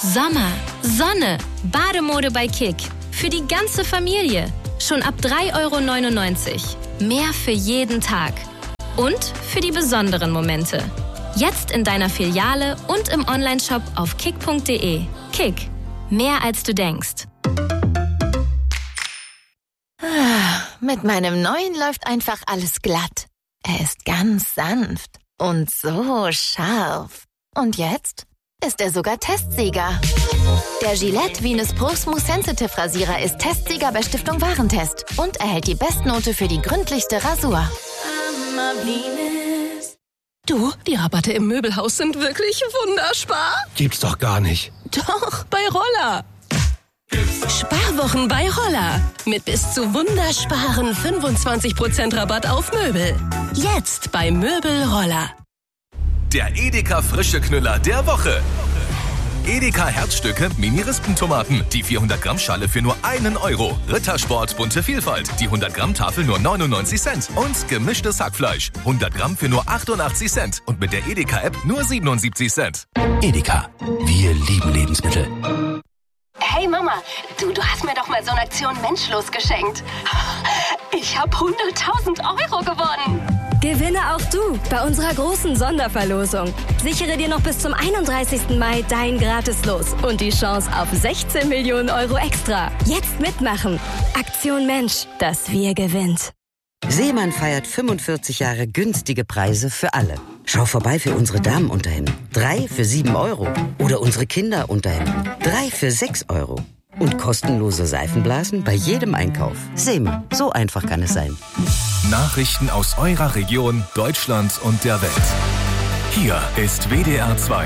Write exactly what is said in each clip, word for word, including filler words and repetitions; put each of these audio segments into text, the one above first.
Sommer, Sonne, Bademode bei Kick. Für die ganze Familie. Schon ab drei Euro neunundneunzig. Mehr für jeden Tag. Und für die besonderen Momente. Jetzt in deiner Filiale und im Onlineshop auf kick punkt de. Kick. Mehr als du denkst. Mit meinem neuen läuft einfach alles glatt. Er ist ganz sanft und so scharf. Und jetzt ist er sogar Testsieger. Der Gillette Venus Pro Smooth Sensitive Rasierer ist Testsieger bei Stiftung Warentest und erhält die Bestnote für die gründlichste Rasur. Du, die Rabatte im Möbelhaus sind wirklich wunderspar. Gibt's doch gar nicht. Doch, bei Roller. Sparwochen bei Roller. Mit bis zu wundersparen fünfundzwanzig Prozent Rabatt auf Möbel. Jetzt bei Möbel Roller. Der Edeka frische Knüller der Woche. Edeka Herzstücke Mini-Rispentomaten. Die vierhundert Gramm Schale für nur einen Euro. Rittersport bunte Vielfalt. Die hundert Gramm Tafel nur neunundneunzig Cent. Und gemischtes Hackfleisch. hundert Gramm für nur achtundachtzig Cent. Und mit der Edeka-App nur siebenundsiebzig Cent. Edeka. Wir lieben Lebensmittel. Hey Mama, du, du hast mir doch mal so eine Aktion Menschlos geschenkt. Ich habe hunderttausend Euro gewonnen. Gewinne auch du bei unserer großen Sonderverlosung. Sichere dir noch bis zum einunddreißigsten Mai dein Gratis-Los und die Chance auf sechzehn Millionen Euro extra. Jetzt mitmachen. Aktion Mensch, das Wir gewinnt. Seemann feiert fünfundvierzig Jahre günstige Preise für alle. Schau vorbei für unsere Damenunterhemden. Drei für sieben Euro. Oder unsere Kinderunterhemden. Drei für sechs Euro. Und kostenlose Seifenblasen bei jedem Einkauf. Seemann, so einfach kann es sein. Nachrichten aus eurer Region, Deutschland und der Welt. Hier ist W D R zwei.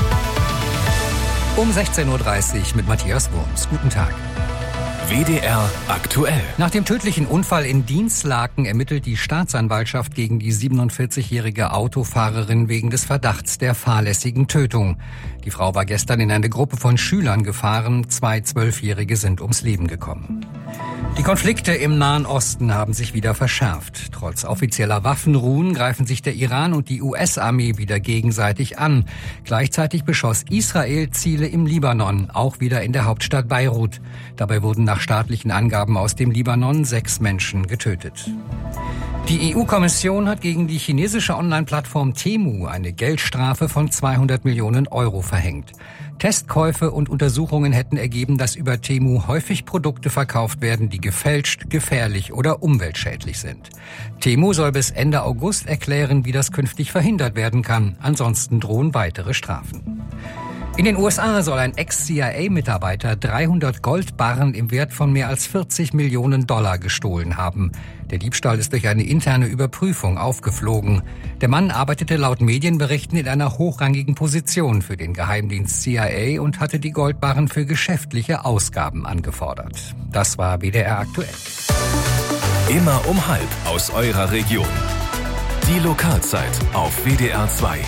Um sechzehn Uhr dreißig mit Matthias Wurms. Guten Tag. W D R aktuell. Nach dem tödlichen Unfall in Dinslaken ermittelt die Staatsanwaltschaft gegen die siebenundvierzigjährige Autofahrerin wegen des Verdachts der fahrlässigen Tötung. Die Frau war gestern in eine Gruppe von Schülern gefahren. Zwei Zwölfjährige sind ums Leben gekommen. Die Konflikte im Nahen Osten haben sich wieder verschärft. Trotz offizieller Waffenruhen greifen sich der Iran und die U S-Armee wieder gegenseitig an. Gleichzeitig beschoss Israel Ziele im Libanon, auch wieder in der Hauptstadt Beirut. Dabei wurden nach staatlichen Angaben aus dem Libanon sechs Menschen getötet. Die E U-Kommission hat gegen die chinesische Online-Plattform Temu eine Geldstrafe von zweihundert Millionen Euro verhängt. Testkäufe und Untersuchungen hätten ergeben, dass über Temu häufig Produkte verkauft werden, die gefälscht, gefährlich oder umweltschädlich sind. Temu soll bis Ende August erklären, wie das künftig verhindert werden kann. Ansonsten drohen weitere Strafen. In den U S A soll ein Ex-C I A-Mitarbeiter dreihundert Goldbarren im Wert von mehr als vierzig Millionen Dollar gestohlen haben. Der Diebstahl ist durch eine interne Überprüfung aufgeflogen. Der Mann arbeitete laut Medienberichten in einer hochrangigen Position für den Geheimdienst C I A und hatte die Goldbarren für geschäftliche Ausgaben angefordert. Das war W D R aktuell. Immer um halb aus eurer Region. Die Lokalzeit auf W D R zwei.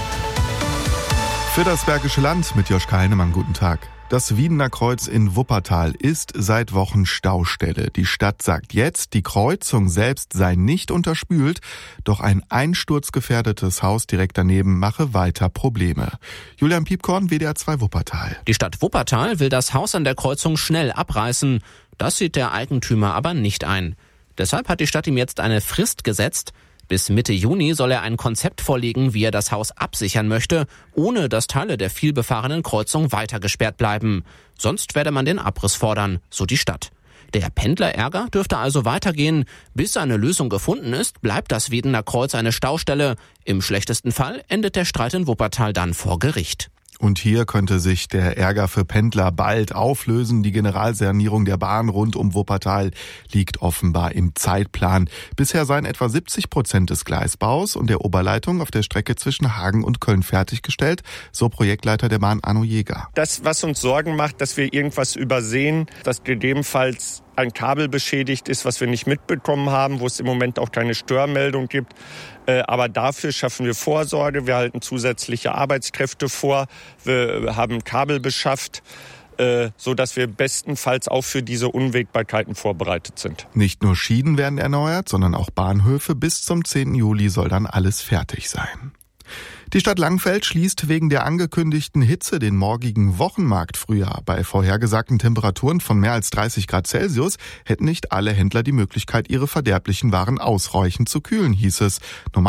Für das Bergische Land mit Joschka Heinemann, guten Tag. Das Wiedener Kreuz in Wuppertal ist seit Wochen Staustelle. Die Stadt sagt jetzt, die Kreuzung selbst sei nicht unterspült, doch ein einsturzgefährdetes Haus direkt daneben mache weiter Probleme. Julian Piepkorn, W D R zwei Wuppertal. Die Stadt Wuppertal will das Haus an der Kreuzung schnell abreißen. Das sieht der Eigentümer aber nicht ein. Deshalb hat die Stadt ihm jetzt eine Frist gesetzt. Bis Mitte Juni soll er ein Konzept vorlegen, wie er das Haus absichern möchte, ohne dass Teile der vielbefahrenen Kreuzung weiter gesperrt bleiben. Sonst werde man den Abriss fordern, so die Stadt. Der Pendlerärger dürfte also weitergehen. Bis eine Lösung gefunden ist, bleibt das Wiedener Kreuz eine Staustelle. Im schlechtesten Fall endet der Streit in Wuppertal dann vor Gericht. Und hier könnte sich der Ärger für Pendler bald auflösen. Die Generalsanierung der Bahn rund um Wuppertal liegt offenbar im Zeitplan. Bisher seien etwa siebzig Prozent des Gleisbaus und der Oberleitung auf der Strecke zwischen Hagen und Köln fertiggestellt, so Projektleiter der Bahn Arno Jäger. Das, was uns Sorgen macht, dass wir irgendwas übersehen, dass gegebenenfalls ein Kabel beschädigt ist, was wir nicht mitbekommen haben, wo es im Moment auch keine Störmeldung gibt. Aber dafür schaffen wir Vorsorge. Wir halten zusätzliche Arbeitskräfte vor. Wir haben Kabel beschafft, sodass wir bestenfalls auch für diese Unwägbarkeiten vorbereitet sind. Nicht nur Schienen werden erneuert, sondern auch Bahnhöfe. Bis zum zehnten Juli soll dann alles fertig sein. Die Stadt Langenfeld schließt wegen der angekündigten Hitze den morgigen Wochenmarkt früher. Bei vorhergesagten Temperaturen von mehr als dreißig Grad Celsius hätten nicht alle Händler die Möglichkeit, ihre verderblichen Waren ausreichend zu kühlen, hieß es.